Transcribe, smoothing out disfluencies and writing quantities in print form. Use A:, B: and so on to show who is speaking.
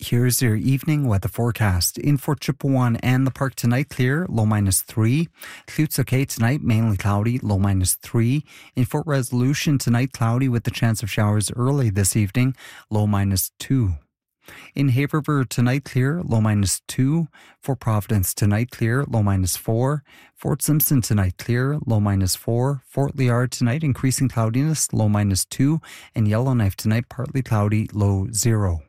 A: Here's your evening weather forecast. In Fort Chipewyan and the park tonight, clear, low -3. Llutsoke tonight, mainly cloudy, low -3. In Fort Resolution tonight, cloudy with the chance of showers early this evening, low -2. In Hay River tonight, clear, low -2. Fort Providence tonight, clear, low -4. Fort Simpson tonight, clear, low -4. Fort Liard tonight, increasing cloudiness, low -2. And Yellowknife tonight, partly cloudy, low 0.